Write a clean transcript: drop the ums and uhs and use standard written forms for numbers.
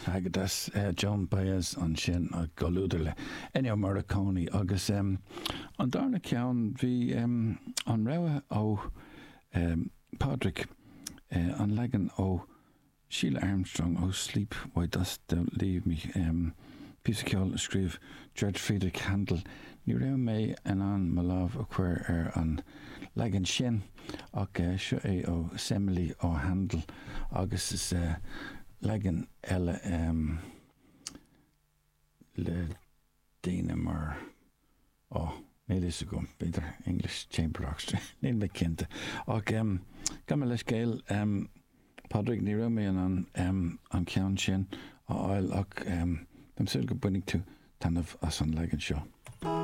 Haggadas John Baez an sin a golúderle Ennio Morricone agus an darna ceann bhí an raibh ó Padraig an legan ó Sheila Armstrong ó Sleep Why Dost Thou Leave Me píos ceol scríb George Friedrich Handel ní raibh mé an maláh a chuir an legan sin ach seo é ó Semele ó Handel agus is legan eile le daine mar mélis go beidir English Chamber Orchestra níl me cinnte ach gan leis céil Padraig ní raibh mé an ceann sin á áil ach dam siúil go buinnig tú tanmh as an legan seo.